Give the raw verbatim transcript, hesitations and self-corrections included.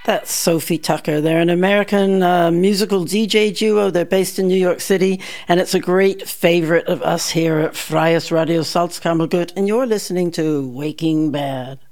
That's Sophie Tucker. They're an American uh, musical D J duo. They're based in New York City, and it's a great favorite of us here at Freies Radio Salzkammergut, and you're listening to Waking Bad.